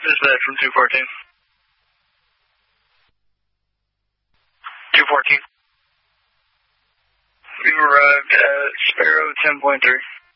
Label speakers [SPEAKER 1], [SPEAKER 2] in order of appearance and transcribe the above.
[SPEAKER 1] Dispatch from 214. 214. We've arrived at Sparrow 10.3.